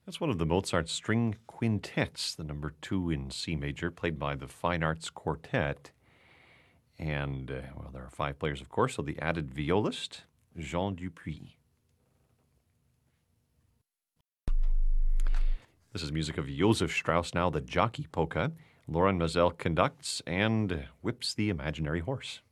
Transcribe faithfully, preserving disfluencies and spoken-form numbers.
That's one of the Mozart string quintets, the number two in C major, played by the Fine Arts Quartet. And, uh, well, there are five players, of course, so the added violist, Jean Dupuis. This is music of Josef Strauss now, the Jockey Polka. Loren Maazel conducts and whips the imaginary horse.